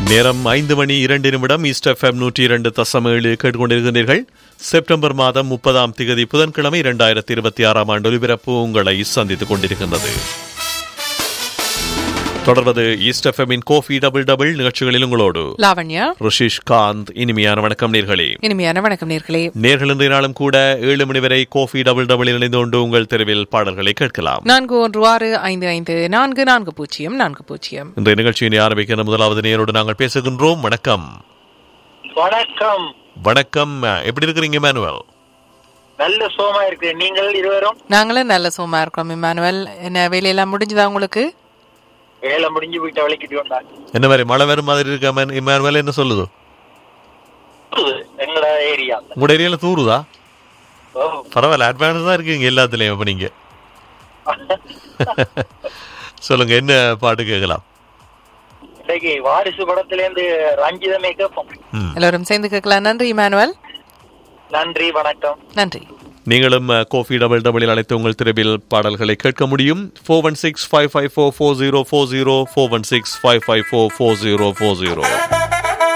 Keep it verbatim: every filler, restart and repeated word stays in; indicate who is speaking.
Speaker 1: நேரம் ஐந்து மணி இரண்டு நிமிடம். ஈஸ்ட் எஃப்எம் நூற்றி இரண்டு தசம் ஏழு கேட்டுக்கொண்டிருக்கிறீர்கள். செப்டம்பர் மாதம் முப்பதாம் திகதி புதன்கிழமை இரண்டாயிரத்தி இருபத்தி ஆறாம் ஆண்டு ஒலிபரப்பு உங்களை சந்தித்துக் கொண்டிருக்கின்றது. தொடர்வது ஈஸ்ட் எஃப்எம்மின் கோஃபி டபுள் டபுள் நிகழ்ச்சிகளில் உங்களோடு
Speaker 2: லாவண்யா,
Speaker 1: ரிஷிஷ் காந்த். இனிமையான வணக்கம் நேர்களே.
Speaker 2: இனிமையான வணக்கம் நேர்களே.
Speaker 1: நேர்கள் இன்றைய நாளும் கூட ஏழு மணி வரை கோஃபி டபுள் டபுள் இணைந்து கொண்டு உங்கள் தெருவில் பாடல்களை கேட்கலாம்.
Speaker 2: நான்கு ஒன்று ஆறு ஐந்து ஐந்து நான்கு நான்கு பூஜ்ஜியம் நான்கு பூஜ்ஜியம்.
Speaker 1: இன்றைய நிகழ்ச்சியினை ஆரம்பிக்கிற முதலாவது நேரோடு நாங்கள் பேசுகின்றோம். வணக்கம்.
Speaker 3: வணக்கம்.
Speaker 1: வணக்கம். எப்படி இருக்கிறீங்க இமானுவேல்?
Speaker 3: நல்ல சோமா இருக்கு. நீங்கள் இருவரும்?
Speaker 2: நாங்களும் நல்ல சோமா இருக்கோம் இமானுவேல். என்ன வேலையெல்லாம் முடிஞ்சுதா உங்களுக்கு?
Speaker 3: வேலை முடிஞ்சு போயிட்டு வலிக்கிட்டு வந்தாங்க.
Speaker 1: என்ன மாதிரி மழை வரும் மாதிரி இருக்க இமானுவேல்? என்ன சொல்லுது
Speaker 3: எங்களோட ஏரியா?
Speaker 1: உங்களோட ஏரியால தூருதா? பரவாயில்ல, அட்வான்ஸ் தான் இருக்கீங்க எல்லாத்துலயும். அப்ப நீங்க சொல்லுங்க, என்ன பாட்டு கேட்கலாம்?
Speaker 3: இன்னைக்கு வாரிசு படத்துல இருந்து ரஞ்சிதமே கேட்போம்.
Speaker 2: எல்லாரும் சேர்ந்து கேட்கலாம். நன்றி இமானுவேல்.
Speaker 3: நன்றி, வணக்கம்.
Speaker 2: நன்றி.
Speaker 1: நீங்களும் கோஃபி டபுள் டபுளில் அழைத்து உங்கள் திரைவில் பாடல்களை கேட்க முடியும். Four one six five five four four zero four zero four one six five five four four zero four zero.